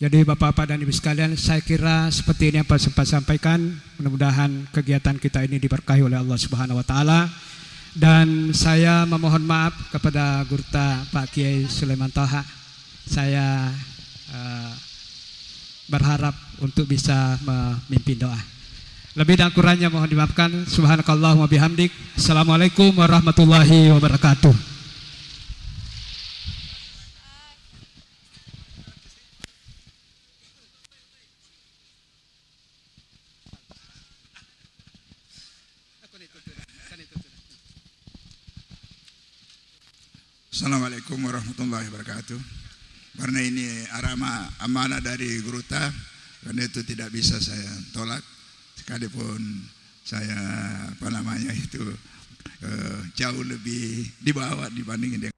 Jadi Bapak-Bapak dan Ibu sekalian, saya kira seperti ini yang Pak sempat sampaikan. Mudah-mudahan kegiatan kita ini diberkahi oleh Allah Subhanahu wa taala. Dan saya memohon maaf kepada Gurta Pak Kiai Sulaiman Thaha. Saya berharap untuk bisa memimpin doa. Lebih dan kurangnya mohon dimaafkan. Subhanakallahumma bihamdik. Assalamualaikum warahmatullahi wabarakatuh. Assalamualaikum warahmatullahi wabarakatuh. Karena ini amanah dari Gurta, karena itu tidak bisa saya tolak. Sekalipun saya jauh lebih di bawah dibandingin dengan